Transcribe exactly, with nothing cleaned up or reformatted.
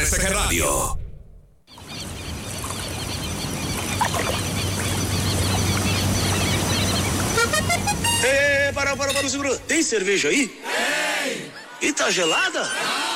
esta que é rádio. Ê, para, para, para, segura. Tem cerveja aí? Tem. E tá gelada?